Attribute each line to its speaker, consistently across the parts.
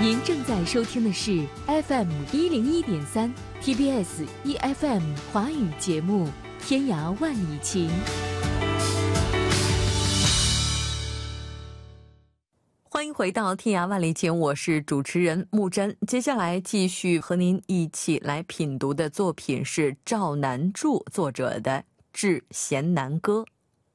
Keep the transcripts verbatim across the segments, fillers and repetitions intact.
Speaker 1: 您正在收听的是 F M 一零一点三 T B S E F M 华语节目《天涯万里情》。
Speaker 2: 欢迎回到《天涯万里情》，我是主持人木真。接下来继续和您一起来品读的作品是赵南柱作者的《致贤南歌》。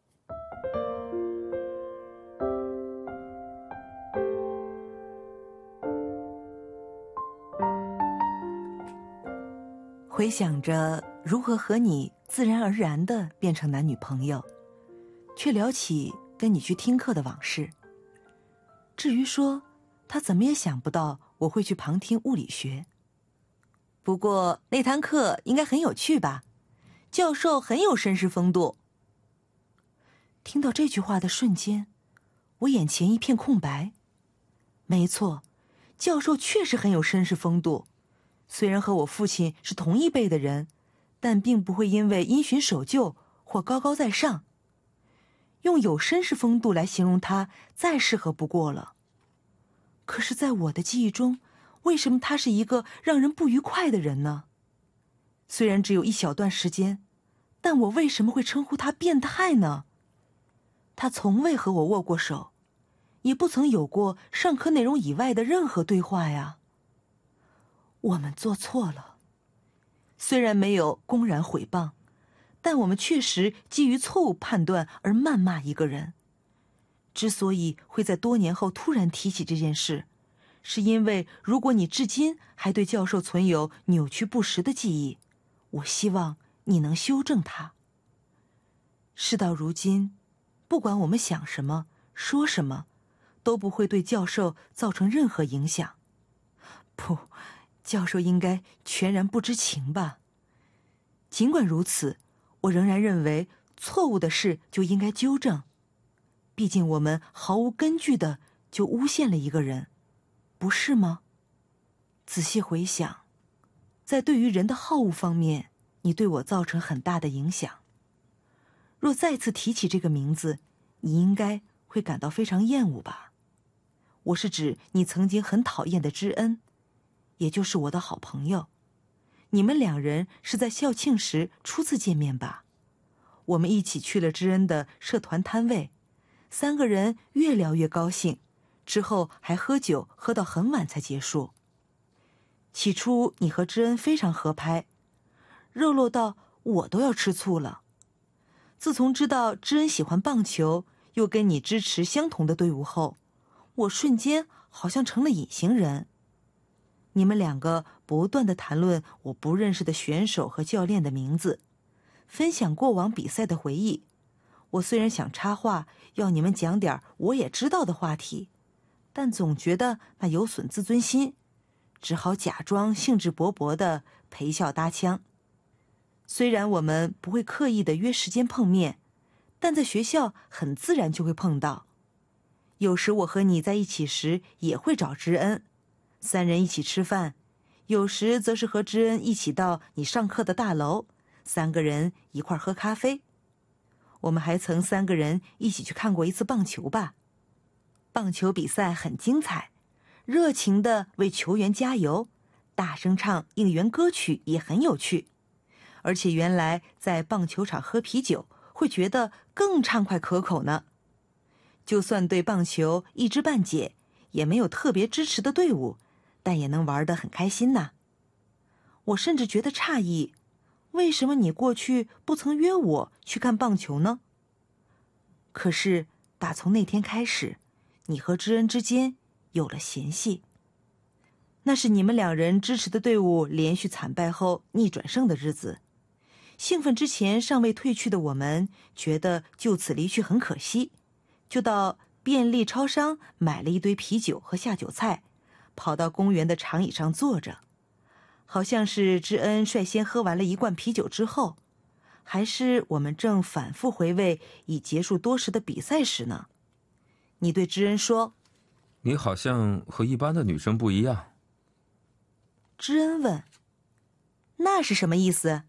Speaker 3: 回想着如何和你自然而然地变成男女朋友，却聊起跟你去听课的往事。至于说他怎么也想不到我会去旁听物理学。不过那堂课应该很有趣吧？教授很有绅士风度。听到这句话的瞬间，我眼前一片空白。没错，教授确实很有绅士风度。虽然和我父亲是同一辈的人，但并不会因为因循守旧或高高在上。用有绅士风度来形容他，再适合不过了。可是在我的记忆中，为什么他是一个让人不愉快的人呢？虽然只有一小段时间，但我为什么会称呼他变态呢？他从未和我握过手，也不曾有过上课内容以外的任何对话呀。我们做错了，虽然没有公然毁谤，但我们确实基于错误判断而谩骂一个人。之所以会在多年后突然提起这件事，是因为如果你至今还对教授存有扭曲不实的记忆，我希望你能修正它。事到如今，不管我们想什么说什么，都不会对教授造成任何影响。不，教授应该全然不知情吧。尽管如此，我仍然认为错误的事就应该纠正。毕竟我们毫无根据的就诬陷了一个人，不是吗？仔细回想，在对于人的好恶方面，你对我造成很大的影响。若再次提起这个名字，你应该会感到非常厌恶吧？我是指你曾经很讨厌的知恩，也就是我的好朋友。你们两人是在校庆时初次见面吧？我们一起去了知恩的社团摊位，三个人越聊越高兴，之后还喝酒喝到很晚才结束。起初你和知恩非常合拍，热络到我都要吃醋了。自从知道知恩喜欢棒球，又跟你支持相同的队伍后，我瞬间好像成了隐形人。你们两个不断地谈论我不认识的选手和教练的名字，分享过往比赛的回忆。我虽然想插话，要你们讲点我也知道的话题，但总觉得那有损自尊心，只好假装兴致勃勃地陪笑搭腔。虽然我们不会刻意地约时间碰面，但在学校很自然就会碰到。有时我和你在一起时也会找知恩，三人一起吃饭，有时则是和知恩一起到你上课的大楼，三个人一块喝咖啡。我们还曾三个人一起去看过一次棒球吧。棒球比赛很精彩，热情地为球员加油，大声唱应援歌曲也很有趣。而且原来在棒球场喝啤酒会觉得更畅快可口呢。就算对棒球一知半解，也没有特别支持的队伍，但也能玩得很开心呐。我甚至觉得诧异，为什么你过去不曾约我去看棒球呢？可是打从那天开始，你和知恩之间有了嫌隙。那是你们两人支持的队伍连续惨败后逆转胜的日子。兴奋之前尚未褪去的我们，觉得就此离去很可惜，就到便利超商买了一堆啤酒和下酒菜，跑到公园的长椅上坐着。好像是知恩率先喝完了一罐啤酒之后，还是我们正反复回味已结束多时的比赛时呢？你对知恩说：“
Speaker 4: 你好像和一般的女生不一样。”
Speaker 3: 知恩问：“那是什么意思？”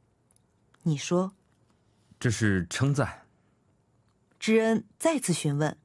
Speaker 3: 你说：“
Speaker 4: 这是称赞。”
Speaker 3: 知恩再次询问：“